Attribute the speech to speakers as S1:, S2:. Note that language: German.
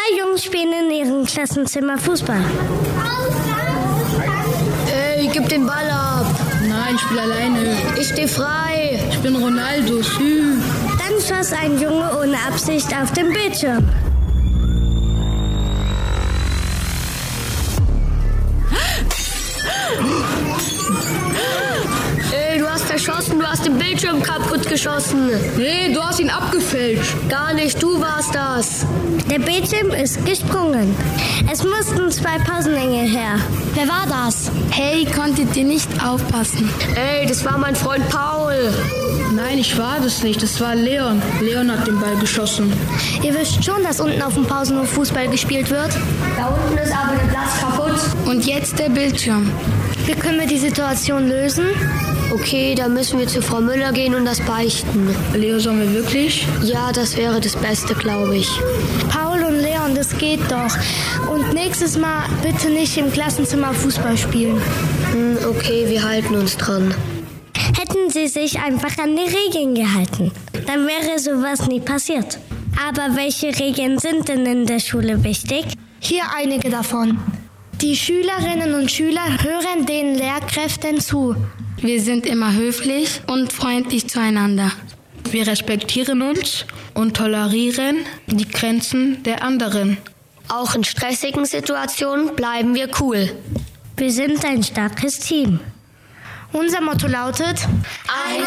S1: 2 Jungs spielen in ihrem Klassenzimmer Fußball.
S2: Ey, gib den Ball ab.
S3: Nein, ich spiele alleine.
S2: Ich stehe frei.
S3: Ich bin Ronaldo.
S1: Dann schoss ein Junge ohne Absicht auf den Bildschirm.
S2: Ey, du hast verschossen, du hast den Bildschirm kaputt geschossen.
S3: Nee, du hast ihn abgefälscht.
S2: Gar nicht, du warst das.
S1: Der Bildschirm ist gesprungen. Es mussten 2 Pausenengel her. Wer war das?
S4: Hey, konntet ihr nicht aufpassen?
S2: Ey, das war mein Freund Paul.
S3: Nein, ich war das nicht. Das war Leon. Leon hat den Ball geschossen.
S1: Ihr wisst schon, dass unten auf dem Pausenhof Fußball gespielt wird?
S2: Da unten ist aber der Platz kaputt.
S4: Und jetzt der Bildschirm.
S1: Wie können wir die Situation lösen?
S2: Okay, dann müssen wir zu Frau Müller gehen und das beichten.
S3: Leo, sollen wir wirklich?
S2: Ja, das wäre das Beste, glaube ich.
S1: Paul und Leon, das geht doch. Und nächstes Mal bitte nicht im Klassenzimmer Fußball spielen.
S2: Okay, wir halten uns dran.
S1: Hätten sie sich einfach an die Regeln gehalten, dann wäre sowas nie passiert. Aber welche Regeln sind denn in der Schule wichtig? Hier einige davon. Die Schülerinnen und Schüler hören den Lehrkräften zu.
S4: Wir sind immer höflich und freundlich zueinander.
S3: Wir respektieren uns und tolerieren die Grenzen der anderen.
S2: Auch in stressigen Situationen bleiben wir cool.
S1: Wir sind ein starkes Team. Unser Motto lautet: